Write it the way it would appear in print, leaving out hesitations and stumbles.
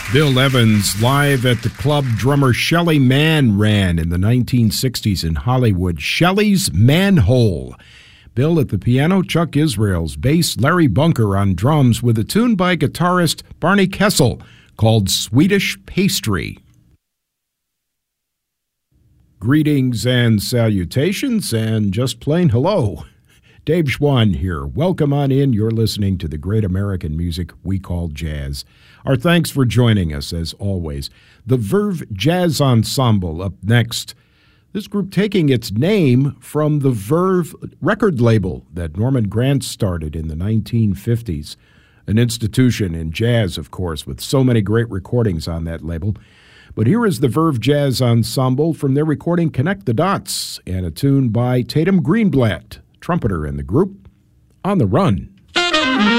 Bill Evans live at the club drummer Shelly Manne ran in the 1960s in Hollywood. Shelly's Manhole. Bill at the piano, Chuck Israels, bass Larry Bunker on drums with a tune by guitarist Barney Kessel called Swedish Pastry. Greetings and salutations and just plain hello. Dave Schwann here. Welcome on in. You're listening to the great American music we call jazz. Our thanks for joining us, as always. The Verve Jazz Ensemble up next. This group taking its name from the Verve record label that Norman Granz started in the 1950s. An institution in jazz, of course, with so many great recordings on that label. But here is the Verve Jazz Ensemble from their recording Connect the Dots and a tune by Tatum Greenblatt, trumpeter in the group, On the Run.